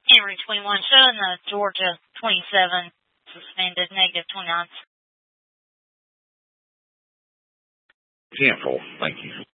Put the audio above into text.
Henry 21 showing the Georgia 27 suspended, negative 29. Cancel. Thank you.